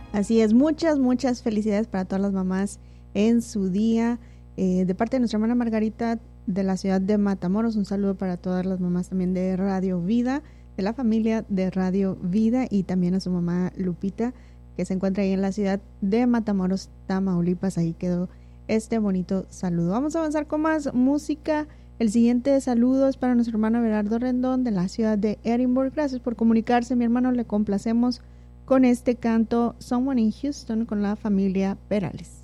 Así es, muchas felicidades para todas las mamás en su día. De parte de nuestra hermana Margarita de la ciudad de Matamoros, un saludo para todas las mamás también de Radio Vida, de la familia de Radio Vida, y también a su mamá Lupita, que se encuentra ahí en la ciudad de Matamoros, Tamaulipas. Ahí quedó este bonito saludo. Vamos a avanzar con más música. El siguiente saludo es para nuestro hermano Berardo Rendón de la ciudad de Edinburgh. Gracias por comunicarse, mi hermano. Le complacemos con este canto Someone in Houston con la familia Perales.